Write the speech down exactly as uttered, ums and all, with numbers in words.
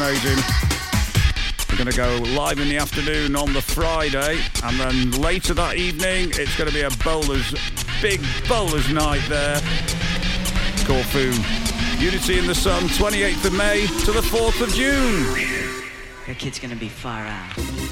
amazing. We're going to go live in the afternoon on the Friday, and then later that evening, it's going to be a bowlers, big bowlers night there. Corfu. Unity in the Sun, twenty-eighth of May to the fourth of June. Your kid's going to be far out.